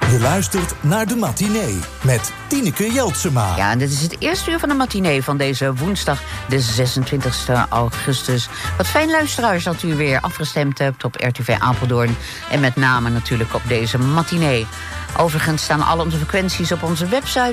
Je luistert naar de matinee met Tineke Jeltsema. Ja, en dit is het eerste uur van de matinee van deze woensdag, de 26 augustus. Wat fijn, luisteraars, dat u weer afgestemd hebt op RTV Apeldoorn. En met name natuurlijk op deze matinee. Overigens staan al onze frequenties op onze website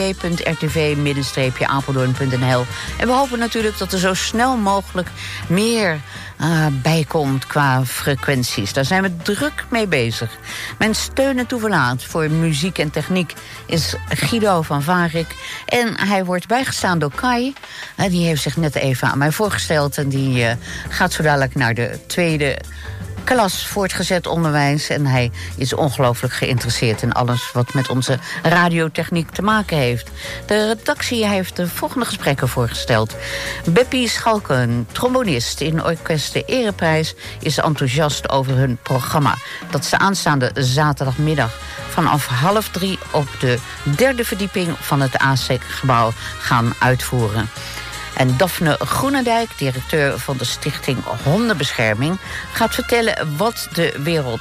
www.rtv-apeldoorn.nl. En we hopen natuurlijk dat er zo snel mogelijk meer bij komt qua frequenties. Daar zijn we druk mee bezig. Mijn steun en toeverlaat voor muziek en techniek is Guido van Varik. En hij wordt bijgestaan door Kai. Die heeft zich net even aan mij voorgesteld. En die gaat zo dadelijk naar de tweede klas voortgezet onderwijs. En hij is ongelooflijk geïnteresseerd in alles wat met onze radiotechniek te maken heeft. De redactie heeft de volgende gesprekken voorgesteld. Beppie Schalken, trombonist in Orkest de Ereprijs, is enthousiast over hun programma dat ze aanstaande zaterdagmiddag vanaf 2:30 op de 3e verdieping van het ASEC-gebouw gaan uitvoeren. En Daphne Groenendijk, directeur van de Stichting Hondenbescherming, gaat vertellen wat de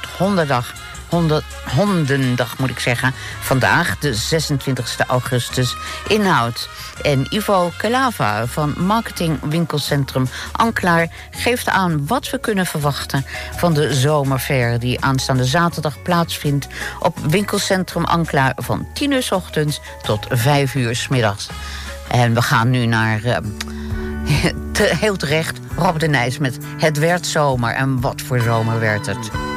Hondendag vandaag, de 26 augustus, inhoudt. En Ivo Calava van marketingwinkelcentrum Anklaar geeft aan wat we kunnen verwachten van de zomerfair die aanstaande zaterdag plaatsvindt op winkelcentrum Anklaar van 10:00 's ochtends tot 5:00 's middags. En we gaan nu naar, heel terecht, Rob de Nijs met Het werd zomer. En wat voor zomer werd het.